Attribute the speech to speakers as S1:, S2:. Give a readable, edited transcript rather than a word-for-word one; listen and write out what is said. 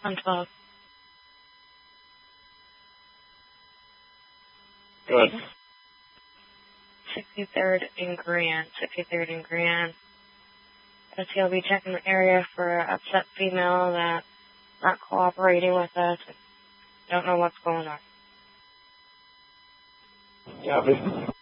S1: 112.
S2: Good.
S1: 63rd and Grand. 63rd and Grand. He'll be checking the area for an upset female that's not cooperating with us. Don't know what's going on.
S2: Copy.